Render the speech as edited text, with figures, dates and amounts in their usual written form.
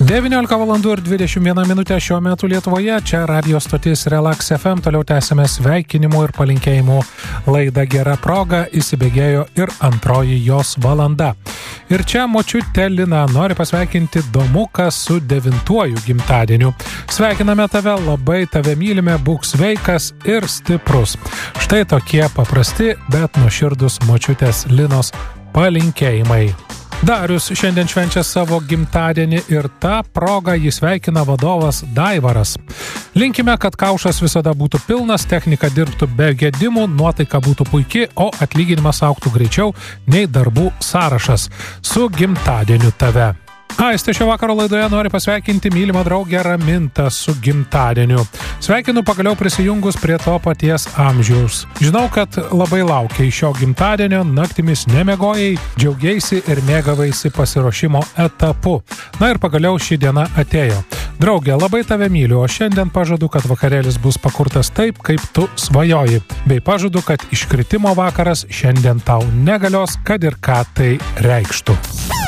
19:21 šiuo metu Lietuvoje, čia radio stotis Relax FM, toliau tęsime sveikinimų ir palinkėjimų laidą Gera proga, įsibėgėjo ir antroji jos valanda. Ir čia močiutė Lina nori pasveikinti Domuką su 9 gimtadieniu. Sveikiname tave, labai tave mylime, būk sveikas ir stiprus. Štai tokie paprasti, bet nuoširdus močiutės Linos palinkėjimai. Darius šiandien švenčia savo gimtadienį ir tą progą jį sveikina vadovas Daivaras. Linkime, kad kaušas visada būtų pilnas, technika dirbtų be gedimų, nuotaika būtų puiki, o atlyginimas augtų greičiau nei darbų sąrašas. Su gimtadieniu tave. Aistė šio vakaro laidoje nori pasveikinti mylimą draugę Ramintą su gimtadieniu. Sveikinu pagaliau prisijungus prie to paties amžiaus. Žinau, kad labai laukiai šio gimtadienio, naktimis nemegojai, džiaugiaisi ir mėgavaisi pasiruošimo etapu. Na ir pagaliau ši diena atėjo. Draugė, labai tave myliu, o šiandien pažadu, kad vakarėlis bus pakurtas taip, kaip tu svajoji. Bei pažadu, kad iškritimo vakaras šiandien tau negalios, kad ir ką tai reikštų.